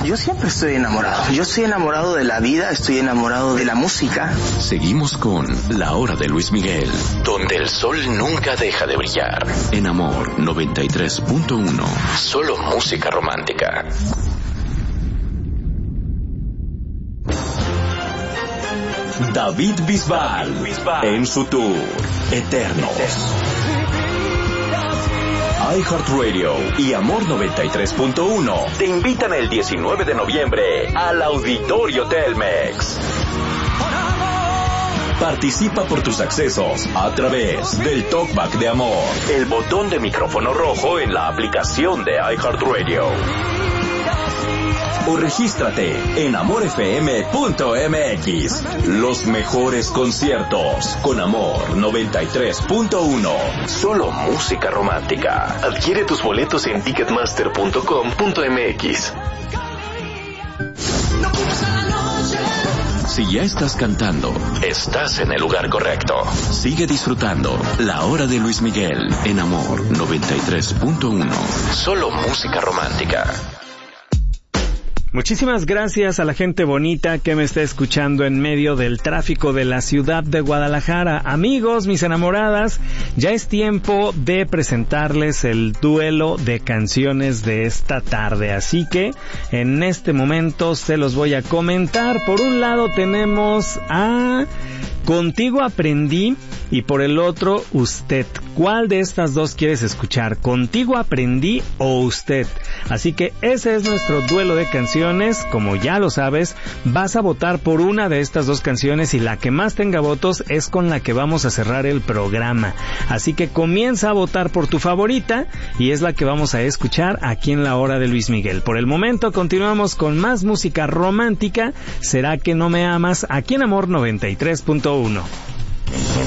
Yo siempre estoy enamorado. Yo estoy enamorado de la vida, estoy enamorado de la música. Seguimos con La Hora de Luis Miguel, donde el sol nunca deja de brillar. En Amor 93.1. Solo música romántica. David Bisbal en su tour Eternos. iHeartRadio y Amor 93.1 te invitan el 19 de noviembre al Auditorio Telmex. Participa por tus accesos a través del Talkback de Amor, el botón de micrófono rojo en la aplicación de iHeartRadio. O regístrate en amorfm.mx. Los mejores conciertos con Amor 93.1. Solo música romántica. Adquiere tus boletos en ticketmaster.com.mx. Si ya estás cantando, estás en el lugar correcto. Sigue disfrutando La Hora de Luis Miguel en Amor 93.1. Solo música romántica. Muchísimas gracias a la gente bonita que me está escuchando en medio del tráfico de la ciudad de Guadalajara. Amigos, mis enamoradas, ya es tiempo de presentarles el duelo de canciones de esta tarde. Así que en este momento se los voy a comentar. Por un lado tenemos a Contigo Aprendí y por el otro Usted. ¿Cuál de estas dos quieres escuchar? ¿Contigo Aprendí o Usted? Así que ese es nuestro duelo de canciones. Como ya lo sabes, vas a votar por una de estas dos canciones y la que más tenga votos es con la que vamos a cerrar el programa. Así que comienza a votar por tu favorita y es la que vamos a escuchar aquí en La Hora de Luis Miguel. Por el momento continuamos con más música romántica. ¿Será que no me amas? Aquí en Amor 93.1.